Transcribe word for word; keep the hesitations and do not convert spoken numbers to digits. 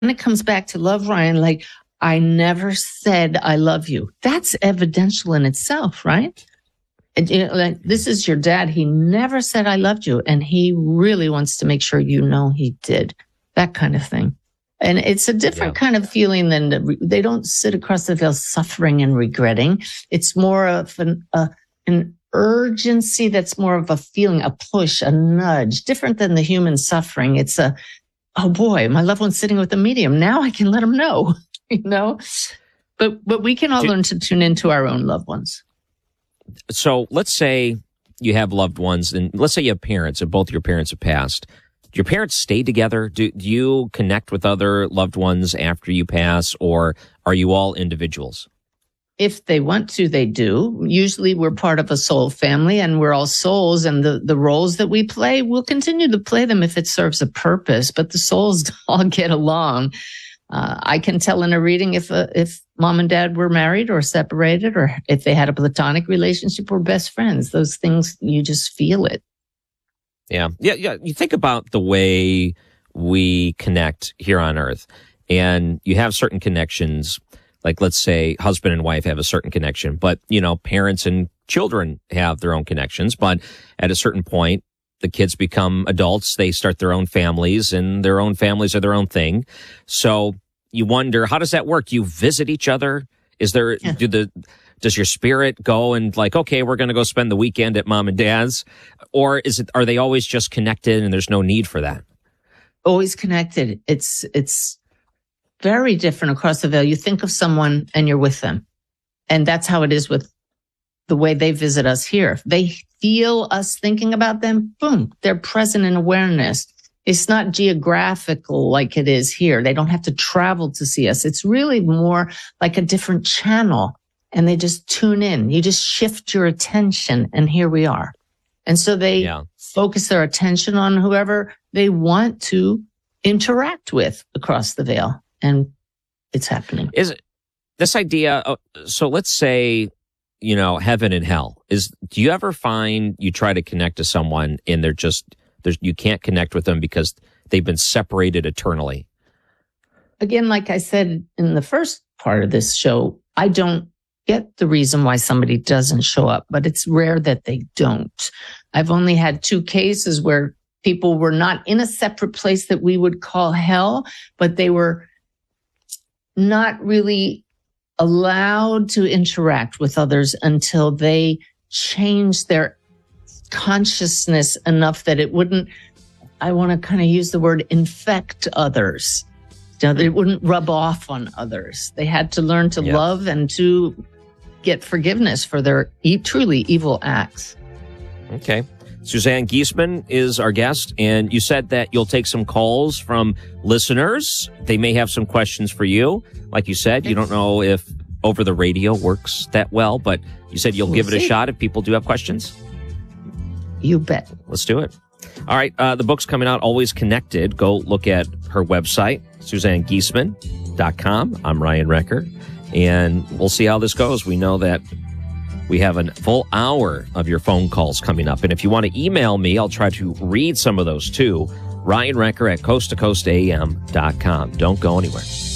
it comes back to love, Ryan, like, I never said I love you. That's evidential in itself, right? And, you know, like, this is your dad. He never said I loved you. And he really wants to make sure you know he did. That kind of thing. And it's a different yeah. kind of feeling than the, they don't sit across the veil suffering and regretting. It's more of an, uh, an urgency that's more of a feeling, a push, a nudge, different than the human suffering. It's a, oh boy, my loved one's sitting with a medium. Now I can let them know, you know? But, but we can all Do, learn to tune into our own loved ones. So let's say you have loved ones, and let's say you have parents, and both your parents have passed. Do your parents stay together? Do, do you connect with other loved ones after you pass, or are you all individuals? If they want to, they do. Usually we're part of a soul family, and we're all souls, and the, the roles that we play, we'll continue to play them if it serves a purpose, but the souls all get along. Uh, I can tell in a reading if uh, if mom and dad were married or separated, or if they had a platonic relationship or best friends. Those things, you just feel it. Yeah. Yeah. Yeah. You think about the way we connect here on Earth, and you have certain connections, like let's say husband and wife have a certain connection, but, you know, parents and children have their own connections. But at a certain point, the kids become adults. They start their own families, and their own families are their own thing. So you wonder, how does that work? You visit each other? Is there, yeah. do the, does your spirit go and like, okay, we're going to go spend the weekend at mom and dad's? Or is it, are they always just connected and there's no need for that? Always connected. It's, it's very different across the veil. You think of someone and you're with them. And that's how it is with the way they visit us here. They feel us thinking about them. Boom. They're present in awareness. It's not geographical like it is here. They don't have to travel to see us. It's really more like a different channel. And they just tune in. You just shift your attention, and here we are. And so they yeah. focus their attention on whoever they want to interact with across the veil. And it's happening. Is it this idea? Uh, so let's say, you know, heaven and hell is, do you ever find you try to connect to someone and they're just, there's, you can't connect with them because they've been separated eternally? Again, like I said in the first part of this show, I don't get the reason why somebody doesn't show up, but it's rare that they don't. I've only had two cases where people were not in a separate place that we would call hell, but they were not really allowed to interact with others until they changed their consciousness enough that it wouldn't, I want to kind of use the word infect others. You know, that it wouldn't rub off on others. They had to learn to yep. love and to get forgiveness for their e- truly evil acts. Okay. Suzanne Giesemann is our guest, and you said that you'll take some calls from listeners. They may have some questions for you. Like you said, you don't know if over the radio works that well, but you said you'll we'll give it see. a shot if people do have questions. You bet. Let's do it. All right. Uh, the book's coming out, Always Connected. Go look at her website, suzanne giesemann dot com. I'm Ryan Recker, and we'll see how this goes. We know that we have a full hour of your phone calls coming up. And if you want to email me, I'll try to read some of those too. Ryan Recker at coast to coast a m dot com. Don't go anywhere.